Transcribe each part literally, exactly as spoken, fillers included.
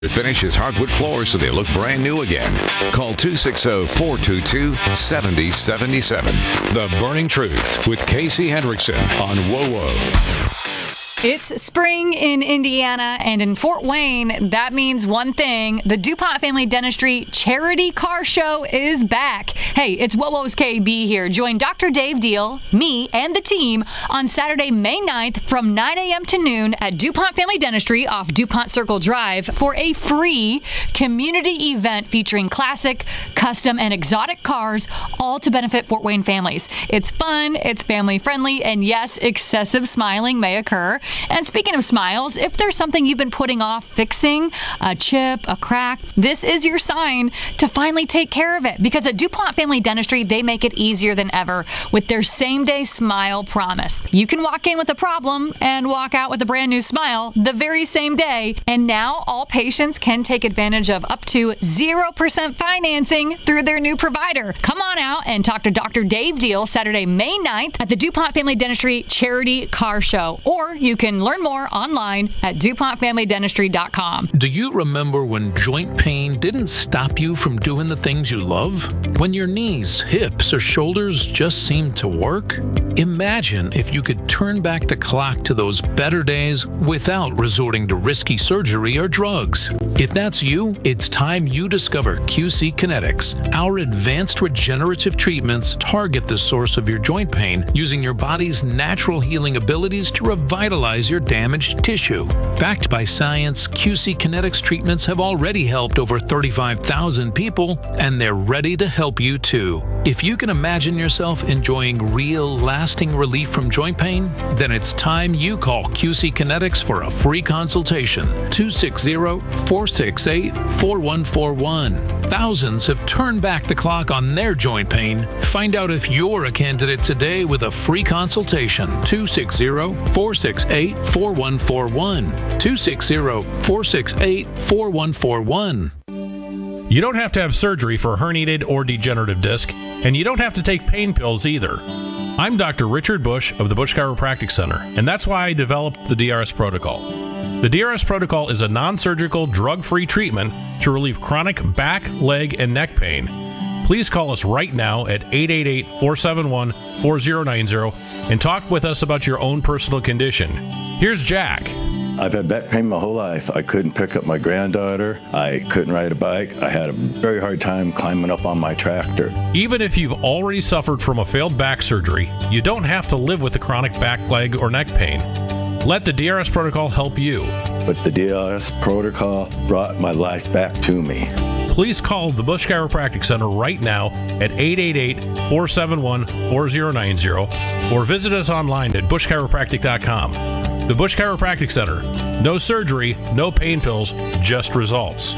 Finish his hardwood floors so they look brand new again. Call two six zero, four two two, seven zero seven seven. The Burning Truth with Casey Hendrickson on WOWO. It's spring in Indiana, and in Fort Wayne, that means one thing. The DuPont Family Dentistry Charity Car Show is back. Hey, it's WOWO's K B here. Join Doctor Dave Deal, me, and the team on Saturday, May ninth from nine a.m. to noon at DuPont Family Dentistry off DuPont Circle Drive for a free community event featuring classic, custom, and exotic cars, all to benefit Fort Wayne families. It's fun, it's family-friendly, and yes, excessive smiling may occur. And speaking of smiles, if there's something you've been putting off fixing, a chip, a crack, this is your sign to finally take care of it. Because at DuPont Family Dentistry, they make it easier than ever with their same-day smile promise. You can walk in with a problem and walk out with a brand new smile the very same day. And now all patients can take advantage of up to zero percent financing through their new provider. Come on out and talk to Doctor Dave Deal Saturday, May ninth at the DuPont Family Dentistry Charity Car Show. Or you can learn more online at DuPont Family Dentistry dot com. Do you remember when joint pain didn't stop you from doing the things you love? When your knees, hips, or shoulders just seemed to work? Imagine if you could turn back the clock to those better days without resorting to risky surgery or drugs. If that's you, it's time you discover Q C Kinetics. Our advanced regenerative treatments target the source of your joint pain using your body's natural healing abilities to revitalize your damaged tissue. Backed by science, Q C Kinetics treatments have already helped over thirty-five thousand people, and they're ready to help you too. If you can imagine yourself enjoying real, lasting relief from joint pain, then it's time you call Q C Kinetics for a free consultation. two six zero, four six eight, four one four one. Thousands have turned back the clock on their joint pain. Find out if you're a candidate today with a free consultation. two six zero, four six eight, four one four one. two six zero, four six eight, four one four one. You don't have to have surgery for herniated or degenerative disc, and you don't have to take pain pills either. I'm Doctor Richard Bush of the Bush Chiropractic Center, and that's why I developed the D R S Protocol. The D R S Protocol is a non-surgical, drug-free treatment to relieve chronic back, leg, and neck pain. Please call us right now at eight eight eight, four seven one, four zero nine zero and talk with us about your own personal condition. Here's Jack. I've had back pain my whole life. I couldn't pick up my granddaughter. I couldn't ride a bike. I had a very hard time climbing up on my tractor. Even if you've already suffered from a failed back surgery, you don't have to live with the chronic back, leg, or neck pain. Let the D R S Protocol help you. But the D R S Protocol brought my life back to me. Please call the Bush Chiropractic Center right now at eight eight eight, four seven one, four zero nine zero or visit us online at bush chiropractic dot com. The Bush Chiropractic Center. No surgery, no pain pills, just results.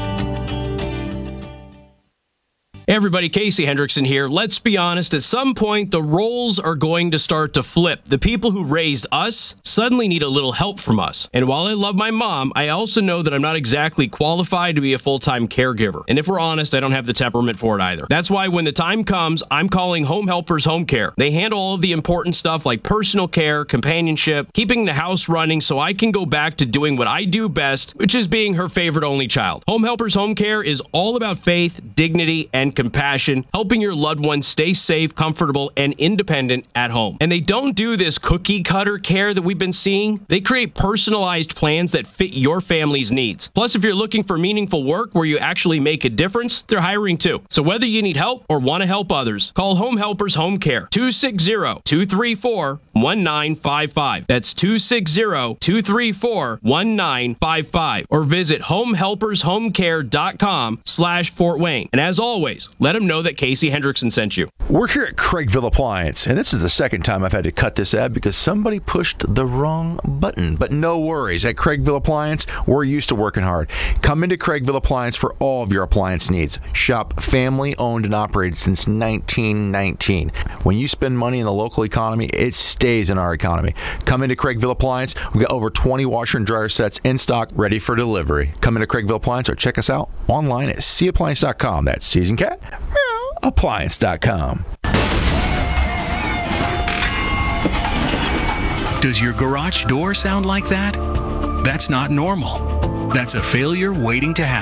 Hey everybody, Casey Hendrickson here. Let's be honest, at some point the roles are going to start to flip. The people who raised us suddenly need a little help from us. And while I love my mom, I also know that I'm not exactly qualified to be a full-time caregiver. And if we're honest, I don't have the temperament for it either. That's why when the time comes, I'm calling Home Helpers Home Care. They handle all of the important stuff like personal care, companionship, keeping the house running so I can go back to doing what I do best, which is being her favorite only child. Home Helpers Home Care is all about faith, dignity, and compassion, helping your loved ones stay safe, comfortable, and independent at home. And they don't do this cookie cutter care that we've been seeing. They create personalized plans that fit your family's needs. Plus, if you're looking for meaningful work where you actually make a difference, they're hiring too. So whether you need help or want to help others, call Home Helpers Home Care, two six zero, two three four, one nine five five. That's two six zero, two three four, one nine five five. Or visit home helpers home care dot com slash Fort Wayne. And as always, let them know that Casey Hendrickson sent you. We're here at Craigville Appliance, and this is the second time I've had to cut this ad because somebody pushed the wrong button. But no worries. At Craigville Appliance, we're used to working hard. Come into Craigville Appliance for all of your appliance needs. Shop family-owned and operated since nineteen nineteen. When you spend money in the local economy, it stays in our economy. Come into Craigville Appliance. We've got over twenty washer and dryer sets in stock, ready for delivery. Come into Craigville Appliance or check us out online at c appliance dot com. That's Season Cat. appliance dot com. Does your garage door sound like that? That's not normal. That's a failure waiting to happen.